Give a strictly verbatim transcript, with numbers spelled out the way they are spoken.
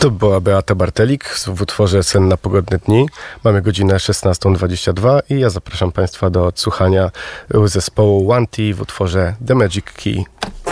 To była Beata Bartelik w utworze Sen na pogodne dni. Mamy godzinę szesnasta dwadzieścia dwa i ja zapraszam Państwa do odsłuchania zespołu One T w utworze The Magic Key.